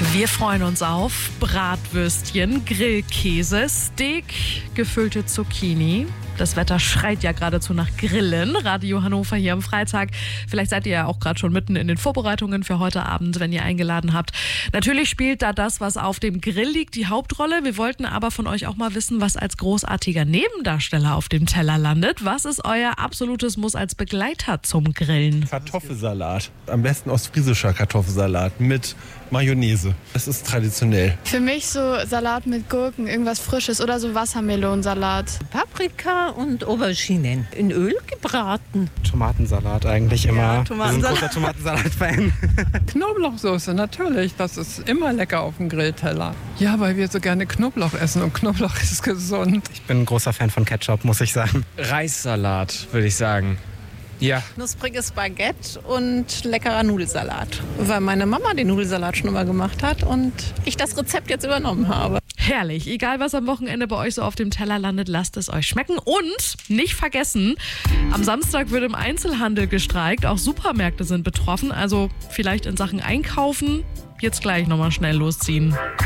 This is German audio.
Wir freuen uns auf Bratwürstchen, Grillkäse, Steak, gefüllte Zucchini. Das Wetter schreit ja geradezu nach Grillen. Radio Hannover hier am Freitag. Vielleicht seid ihr ja auch gerade schon mitten in den Vorbereitungen für heute Abend, wenn ihr eingeladen habt. Natürlich spielt da das, was auf dem Grill liegt, die Hauptrolle. Wir wollten aber von euch auch mal wissen, was als großartiger Nebendarsteller auf dem Teller landet. Was ist euer absolutes Muss als Begleiter zum Grillen? Kartoffelsalat. Am besten ostfriesischer Kartoffelsalat mit Mayonnaise. Das ist traditionell. Für mich so Salat mit Gurken, irgendwas Frisches oder so Wassermelonensalat. Paprika und Auberginen in Öl gebraten. Tomatensalat eigentlich immer. Ja, Wir sind ein großer Tomatensalat-Fan. Knoblauchsoße, natürlich. Das ist immer lecker auf dem Grillteller. Ja, weil wir so gerne Knoblauch essen und Knoblauch ist gesund. Ich bin ein großer Fan von Ketchup, muss ich sagen. Reissalat, würde ich sagen. Ja. Knuspriges Baguette und leckerer Nudelsalat. Weil meine Mama den Nudelsalat schon immer gemacht hat und ich das Rezept jetzt übernommen habe. Herrlich. Egal, was am Wochenende bei euch so auf dem Teller landet, lasst es euch schmecken. Und nicht vergessen, am Samstag wird im Einzelhandel gestreikt. Auch Supermärkte sind betroffen. Also vielleicht in Sachen Einkaufen jetzt gleich nochmal schnell losziehen.